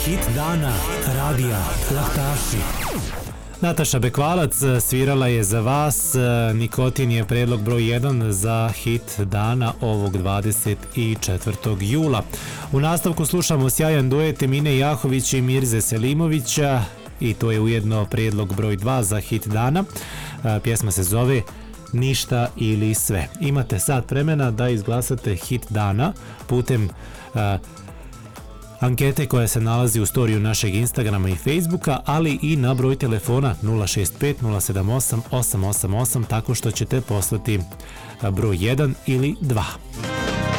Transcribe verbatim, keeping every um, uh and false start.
Hit dana radija Laktaši. Nataša Bekvalac svirala je za vas. Nikotin je predlog broj jedan za hit dana ovog dvadeset četvrtog jula. U nastavku slušamo sjajan duet Emine Jahović i Mirze Selimovića i to je ujedno predlog broj dva za hit dana. Pjesma se zove Ništa ili sve. Imate sat vremena da izglasate hit dana putem uh, ankete koja se nalazi u storiju našeg Instagrama i Facebooka, ali i na broj telefona nula šest pet nula sedam osam osam osam osam tako što ćete poslati broj jedan ili dva.